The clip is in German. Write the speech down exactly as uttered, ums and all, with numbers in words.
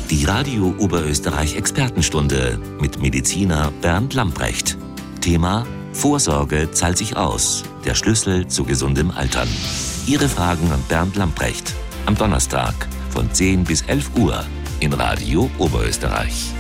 Die Radio Oberösterreich Expertenstunde mit Mediziner Bernd Lamprecht. Thema: Vorsorge zahlt sich aus. Der Schlüssel zu gesundem Altern. Ihre Fragen an Bernd Lamprecht. Am Donnerstag von zehn bis elf Uhr in Radio Oberösterreich.